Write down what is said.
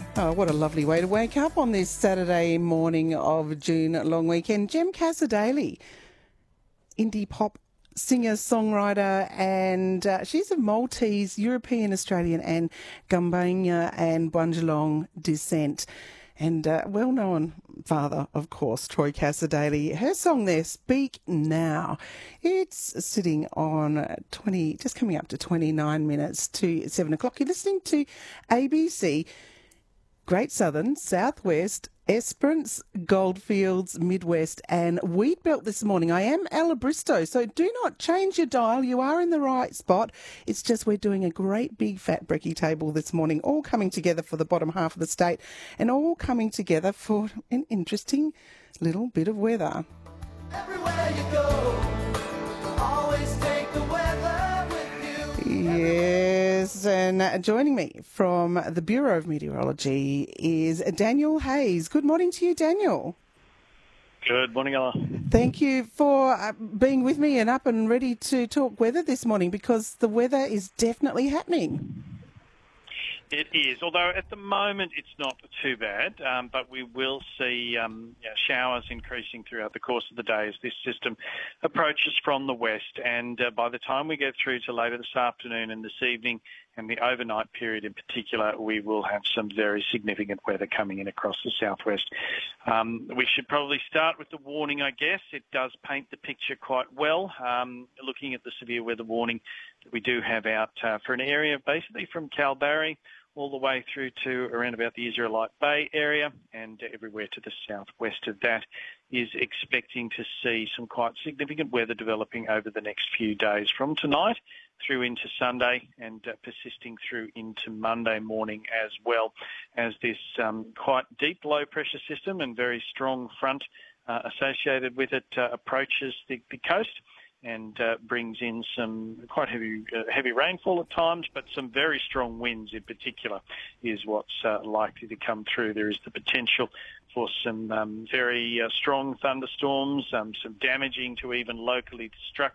Oh, what a lovely way to wake up on this Saturday morning of June long weekend. Jem Casadei, indie pop singer, songwriter, and she's of Maltese, European, Australian and Gumbaynggirr and Bundjalung descent. And well-known father, of course, Troy Casadei. Her song there, Speak Now. It's sitting on just coming up to 29 minutes to 7 o'clock. You're listening to ABC, Great Southern, Southwest, Esperance, Goldfields, Midwest and Wheatbelt this morning. I am Ella Bristow, so do not change your dial. You are in the right spot. It's just we're doing a great big fat brekkie table this morning, all coming together for the bottom half of the state and all coming together for an interesting little bit of weather. Everywhere you go, always take the weather with you. Yes, and joining me from the Bureau of Meteorology is Daniel Hayes. Good morning to you, Daniel. Good morning, Ella. Thank you for being with me and up and ready to talk weather this morning, because the weather is definitely happening. It is, although at the moment it's not too bad, but we will see showers increasing throughout the course of the day as this system approaches from the west. And by the time we get through to later this afternoon and this evening and the overnight period in particular, we will have some very significant weather coming in across the southwest. We should probably start with the warning, I guess. It does paint the picture quite well, looking at the severe weather warning that we do have out for an area basically from Kalbarri all the way through to around about the Israelite Bay area, and everywhere to the southwest of that is expecting to see some quite significant weather developing over the next few days from tonight through into Sunday and persisting through into Monday morning, as well as this quite deep low pressure system and very strong front associated with it approaches the coast and brings in some quite heavy rainfall at times, but some very strong winds in particular is what's likely to come through. There is the potential for some very strong thunderstorms, some damaging to even locally destructive